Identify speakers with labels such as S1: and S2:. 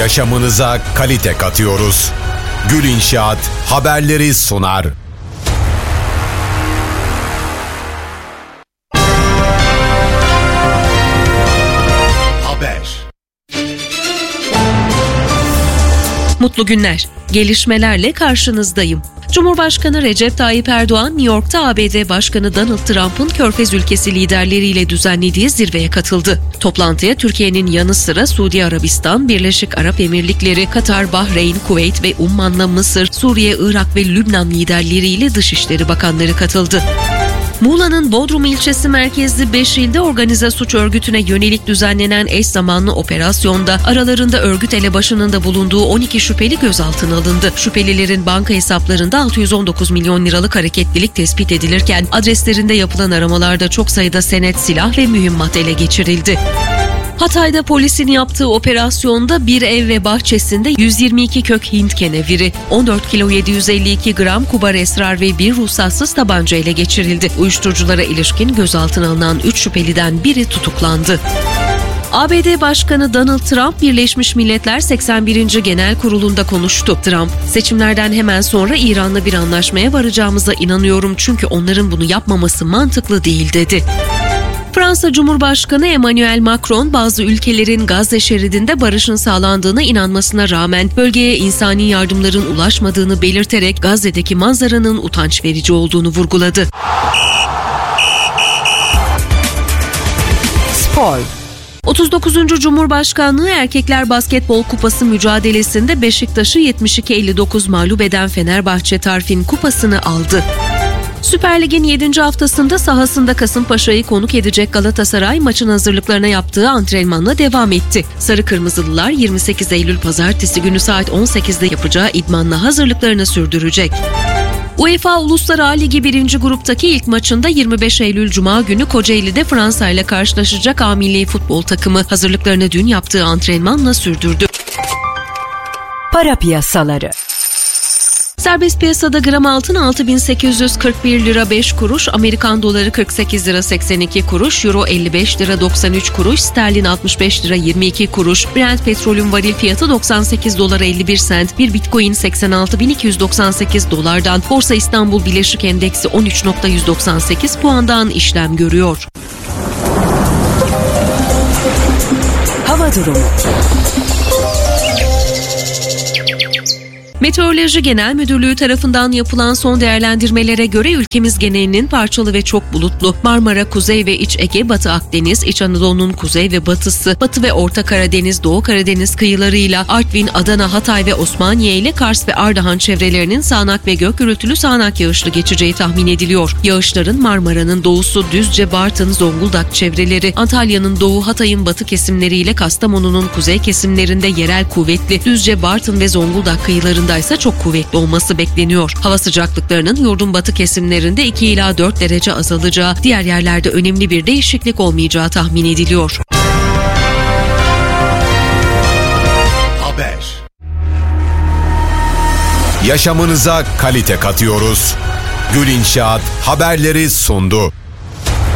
S1: Yaşamınıza kalite katıyoruz. Gül İnşaat haberleri sunar.
S2: Mutlu günler. Gelişmelerle karşınızdayım. Cumhurbaşkanı Recep Tayyip Erdoğan, New York'ta ABD Başkanı Donald Trump'ın Körfez ülkesi liderleriyle düzenlediği zirveye katıldı. Toplantıya Türkiye'nin yanı sıra Suudi Arabistan, Birleşik Arap Emirlikleri, Katar, Bahreyn, Kuveyt ve Umman'la Mısır, Suriye, Irak ve Lübnan liderleriyle Dışişleri Bakanları katıldı. Muğla'nın Bodrum ilçesi merkezli 5 ilde organize suç örgütüne yönelik düzenlenen eş zamanlı operasyonda aralarında örgüt elebaşının da bulunduğu 12 şüpheli gözaltına alındı. Şüphelilerin banka hesaplarında 619 milyon liralık hareketlilik tespit edilirken adreslerinde yapılan aramalarda çok sayıda senet, silah ve mühimmat ele geçirildi. Hatay'da polisin yaptığı operasyonda bir ev ve bahçesinde 122 kök Hint keneviri, 14 kilo 752 gram kubar esrar ve bir ruhsatsız tabanca ele geçirildi. Uyuşturuculara ilişkin gözaltına alınan 3 şüpheliden biri tutuklandı. ABD Başkanı Donald Trump, Birleşmiş Milletler 81. Genel Kurulu'nda konuştu. Trump, seçimlerden hemen sonra İran'la bir anlaşmaya varacağımıza inanıyorum çünkü onların bunu yapmaması mantıklı değil dedi. Fransa Cumhurbaşkanı Emmanuel Macron, bazı ülkelerin Gazze şeridinde barışın sağlandığına inanmasına rağmen bölgeye insani yardımların ulaşmadığını belirterek Gazze'deki manzaranın utanç verici olduğunu vurguladı.
S3: Spor.
S2: 39. Cumhurbaşkanlığı Erkekler Basketbol Kupası mücadelesinde Beşiktaş'ı 72-59 mağlup eden Fenerbahçe Tarfin Kupası'nı aldı. Süper Lig'in 7. haftasında sahasında Kasımpaşa'yı konuk edecek Galatasaray maçın hazırlıklarına yaptığı antrenmanla devam etti. Sarı Kırmızılılar 28 Eylül Pazartesi günü saat 18'de yapacağı idmanla hazırlıklarını sürdürecek. UEFA Uluslar A Ligi 1. gruptaki ilk maçında 25 Eylül Cuma günü Kocaeli'de Fransa ile karşılaşacak A Milli Futbol takımı hazırlıklarını dün yaptığı antrenmanla sürdürdü.
S3: Para piyasaları.
S2: Serbest piyasada gram altın 6.841 lira 5 kuruş, Amerikan doları 48 lira 82 kuruş, Euro 55 lira 93 kuruş, sterlin 65 lira 22 kuruş, Brent petrolün varil fiyatı 98 dolar 51 sent, bir Bitcoin 86.298 dolardan, Borsa İstanbul Bileşik Endeksi 13.198 puandan işlem görüyor.
S3: Hava durumu.
S2: Meteoroloji Genel Müdürlüğü tarafından yapılan son değerlendirmelere göre ülkemiz genelinin parçalı ve çok bulutlu. Marmara, Kuzey ve İç Ege, Batı Akdeniz, İç Anadolu'nun kuzey ve batısı, Batı ve Orta Karadeniz, Doğu Karadeniz kıyılarıyla Artvin, Adana, Hatay ve Osmaniye ile Kars ve Ardahan çevrelerinin sağanak ve gök gürültülü sağanak yağışlı geçeceği tahmin ediliyor. Yağışların Marmara'nın doğusu, Düzce, Bartın, Zonguldak çevreleri, Antalya'nın doğu, Hatay'ın batı kesimleriyle Kastamonu'nun kuzey kesimlerinde yerel kuvvetli, Düzce, Bartın ve Zonguldak kıyılarında ise çok kuvvetli olması bekleniyor. Hava sıcaklıklarının yurdun batı kesimlerinde 2 ila 4 derece azalacağı, diğer yerlerde önemli bir değişiklik olmayacağı tahmin ediliyor.
S1: Haber. Yaşamınıza kalite katıyoruz. Gül İnşaat haberleri sundu.